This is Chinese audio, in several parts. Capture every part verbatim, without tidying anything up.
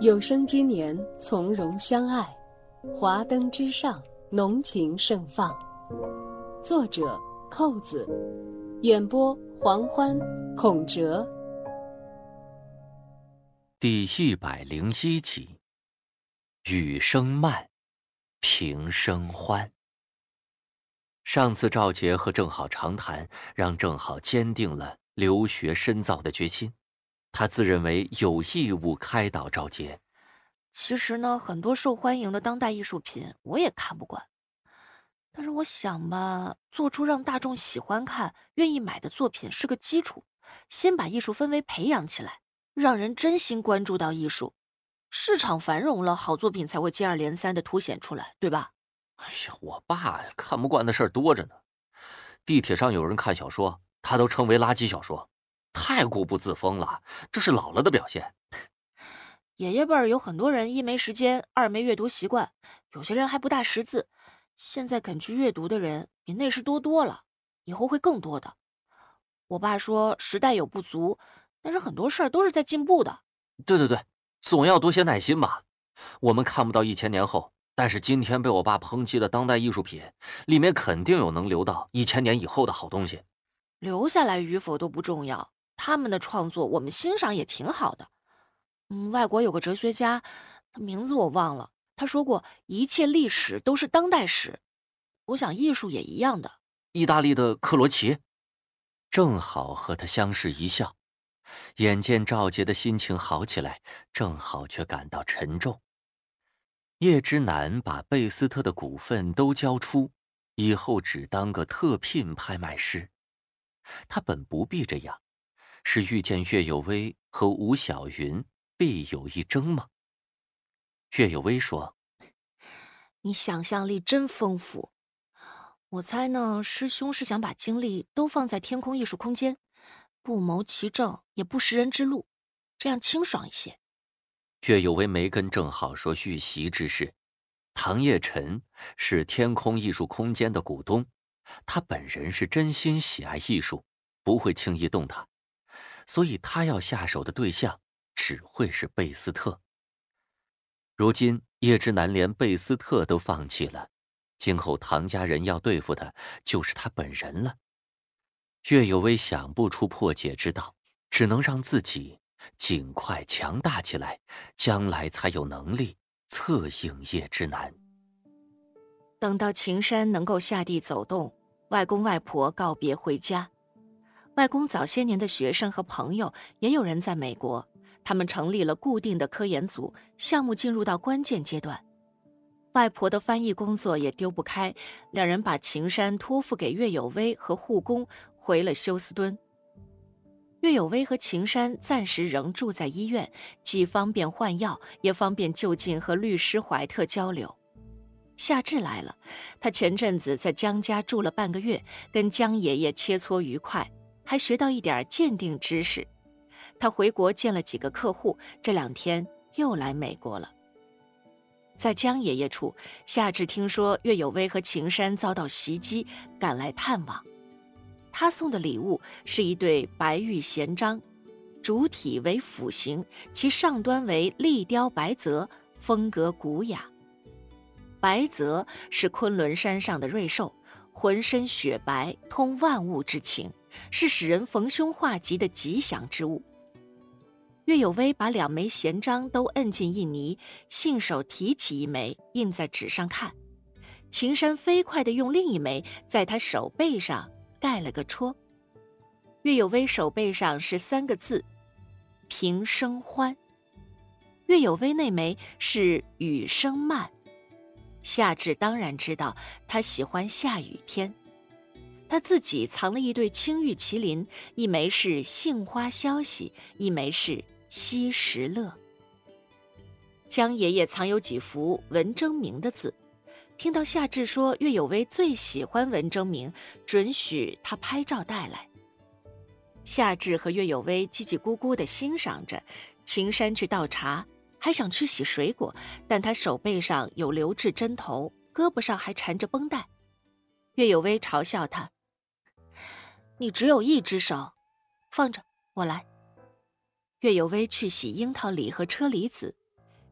有生之年，从容相爱，华灯之上，浓情盛放。作者：扣子，演播：黄欢、孔哲。 第一百零一集，雨声慢，平声欢。上次赵杰和郑好长谈，让郑好坚定了留学深造的决心。他自认为有义务开导赵杰。 其实呢，很多受欢迎的当代艺术品我也看不惯，但是我想吧，做出让大众喜欢看、愿意买的作品是个基础，先把艺术氛围培养起来，让人真心关注到艺术，市场繁荣了，好作品才会接二连三地凸显出来，对吧？ 哎呀，我爸看不惯的事儿多着呢。地铁上有人看小说，他都称为垃圾小说，太固步自封了，这是老了的表现。 爷爷辈儿有很多人一没时间，二没阅读习惯，有些人还不大识字。现在肯去阅读的人比那时多多了，以后会更多的。我爸说时代有不足，但是很多事儿都是在进步的。 对对对，总要多些耐心吧。我们看不到一千年后，但是今天被我爸抨击的当代艺术品，里面肯定有能留到一千年以后的好东西。 留下来与否都不重要，他们的创作我们欣赏也挺好的。嗯，外国有个哲学家，他名字我忘了，他说过一切历史都是当代史。我想艺术也一样的。 意大利的克罗齐，正好和他相视一笑。眼见赵杰的心情好起来，正好却感到沉重。叶之南把贝斯特的股份都交出，以后只当个特聘拍卖师。他本不必这样，是遇见岳有为和吴小云必有一争吗？岳有为说： 你想象力真丰富。我猜呢，师兄是想把精力都放在天空艺术空间，不谋其政，也不识人之路，这样清爽一些。 岳有为没跟郑好说遇袭之事。唐业臣是天空艺术空间的股东，他本人是真心喜爱艺术，不会轻易动他，所以他要下手的对象只会是贝斯特。如今叶之南连贝斯特都放弃了，今后唐家人要对付的就是他本人了。岳有为想不出破解之道，只能让自己尽快强大起来，将来才有能力策应叶之南。 等到秦山能够下地走动，外公外婆告别回家。外公早些年的学生和朋友也有人在美国，他们成立了固定的科研组，项目进入到关键阶段。外婆的翻译工作也丢不开，两人把秦山托付给岳有为和护工，回了休斯敦。岳有为和秦山暂时仍住在医院，既方便换药，也方便就近和律师怀特交流。夏至来了，他前阵子在江家住了半个月，跟江爷爷切磋愉快，还学到一点鉴定知识。他回国见了几个客户，这两天又来美国了。在江爷爷处，夏至听说岳有为和秦山遭到袭击，赶来探望。他送的礼物是一对白玉弦章，主体为斧形，其上端为立雕白泽，风格古雅。白泽是昆仑山上的瑞兽，浑身雪白，通万物之情，是使人逢凶化吉的吉祥之物。岳有为把两枚弦章都摁进印泥，信手提起一枚印在纸上看，秦山飞快地用另一枚在他手背上盖了个戳。岳有为手背上是三个字：平声欢。岳有为那枚是雨声慢。夏至当然知道他喜欢下雨天，他自己藏了一对青玉麒麟，一枚是杏花消息，一枚是惜时乐。江爷爷藏有几幅文征明的字，听到夏至说岳有为最喜欢文征明，准许他拍照带来。夏至和岳有为叽叽咕咕地欣赏着，秦山去倒茶，还想去洗水果，但他手背上有留置针头，胳膊上还缠着绷带。岳有为嘲笑他：你只有一只手，放着，我来。岳有为去洗樱桃李和车厘子，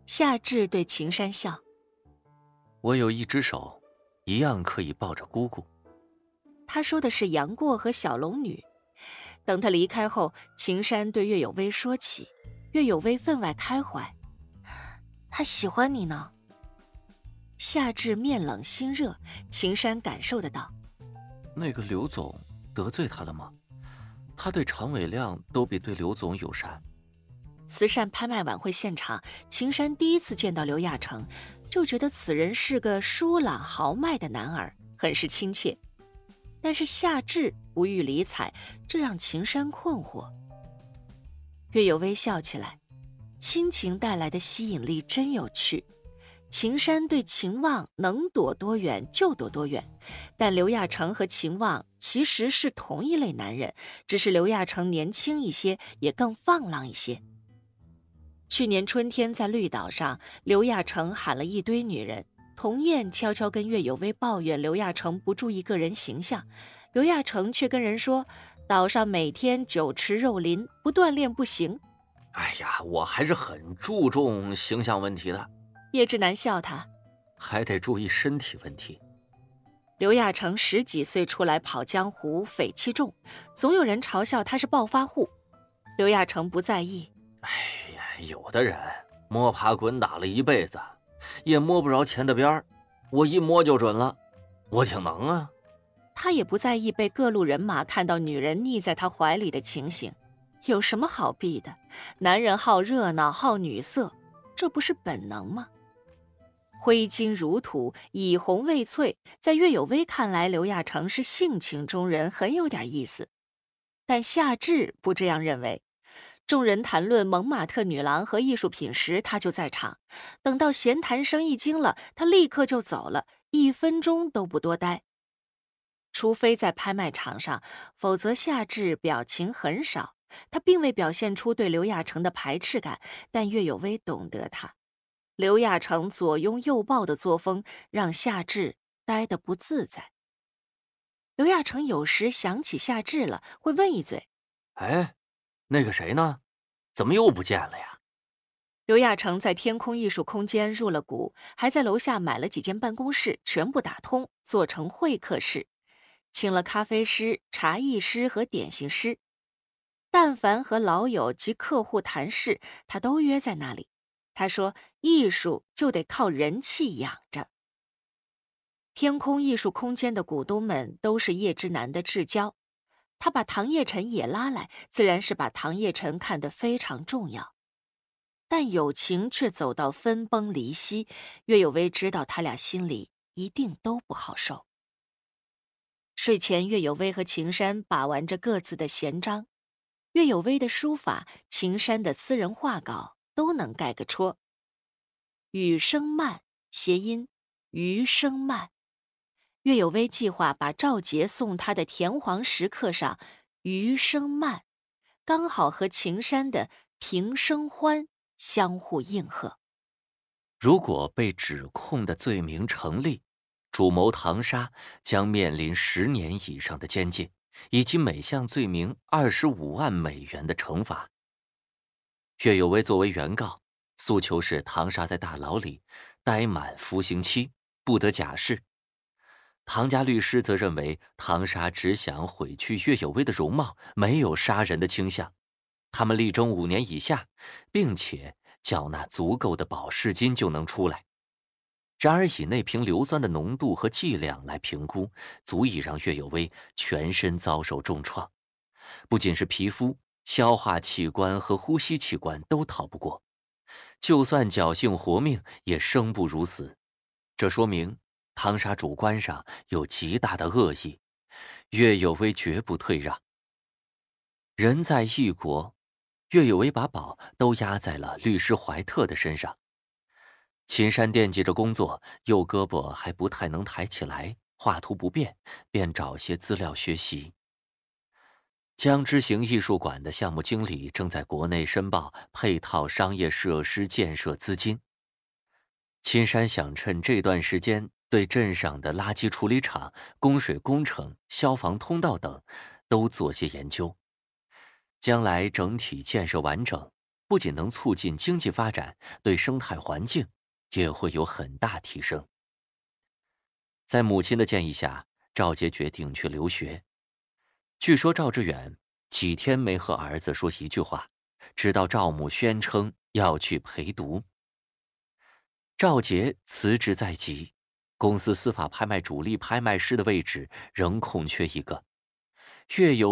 夏至对秦山笑： 我有一只手，一样可以抱着姑姑。 他说的是杨过和小龙女。等他离开后，秦山对岳有微说起，岳有微分外开怀：他喜欢你呢。夏至面冷心热，秦山感受得到。 那个刘总得罪他了吗？他对常伟亮都比对刘总友善。 慈善拍卖晚会现场，秦山第一次见到刘亚成，就觉得此人是个疏朗豪迈的男儿，很是亲切。但是夏至不予理睬，这让秦山困惑。岳有微笑起来，亲情带来的吸引力真有趣。秦山对秦望能躲多远就躲多远，但刘亚成和秦望其实是同一类男人，只是刘亚成年轻一些，也更放浪一些。去年春天在绿岛上，刘亚成喊了一堆女人，童燕悄悄跟岳有微抱怨刘亚成不注意个人形象，刘亚成却跟人说岛上每天酒池肉林，不锻炼不行。 哎呀，我还是很注重形象问题的。 叶志南笑他， 还得注意身体问题。 刘亚成十几岁出来跑江湖，匪气重，总有人嘲笑他是暴发户。刘亚成不在意。 哎呀，有的人摸爬滚打了一辈子，也摸不着钱的边儿，我一摸就准了，我挺能啊。 他也不在意被各路人马看到女人腻在他怀里的情形，有什么好避的？男人好热闹，好女色，这不是本能吗？挥金如土，以红为翠，在岳有微看来，刘亚成是性情中人，很有点意思。但夏至不这样认为。众人谈论蒙马特女郎和艺术品时，他就在场。等到闲谈声一惊了，他立刻就走了，一分钟都不多待。除非在拍卖场上，否则夏至表情很少。他并未表现出对刘亚成的排斥感，但岳有微懂得他。刘亚成左拥右抱的作风让夏至待得不自在。刘亚成有时想起夏至了，会问一嘴： 哎，那个谁呢？怎么又不见了呀？ 刘亚成在天空艺术空间入了股，还在楼下买了几间办公室，全部打通，做成会客室，请了咖啡师、茶艺师和点心师。但凡和老友及客户谈事，他都约在那里。他说，艺术就得靠人气养着。天空艺术空间的股东们都是叶之南的至交，他把唐叶晨也拉来，自然是把唐叶晨看得非常重要。但友情却走到分崩离析，岳有微知道他俩心里一定都不好受。睡前，岳有微和秦山把玩着各自的闲章，岳有微的书法，秦山的私人画稿都能盖个戳。雨声慢，谐音余生慢。岳有微计划把赵杰送他的田黄石刻上余生慢，刚好和秦山的平生欢相互应和。 如果被指控的罪名成立，主谋唐沙将面临十年以上的监禁，以及每项罪名二十五万美元的惩罚。岳有微作为原告，诉求是唐沙在大牢里待满服刑期，不得假释。唐家律师则认为唐沙只想毁去岳有微的容貌，没有杀人的倾向。他们力争五年以下，并且缴纳足够的保释金就能出来。然而以那瓶硫酸的浓度和剂量来评估，足以让岳有微全身遭受重创，不仅是皮肤、消化器官和呼吸器官都逃不过，就算侥幸活命，也生不如死。这说明唐沙主观上有极大的恶意，岳有微绝不退让。人在异国，岳有微把宝都压在了律师怀特的身上。秦山惦记着工作，右胳膊还不太能抬起来，画图不便，便找些资料学习。江之行艺术馆的项目经理正在国内申报配套商业设施建设资金。秦山想趁这段时间对镇上的垃圾处理厂、供水工程、消防通道等都做些研究。将来整体建设完整， 不仅能促进经济发展，对生态环境也会有很大提升。在母亲的建议下，赵杰决定去留学。据说赵志远几天没和儿子说一句话，直到赵母宣称要去陪读。赵杰辞职在即，公司司法拍卖主力拍卖师的位置仍空缺一个，月有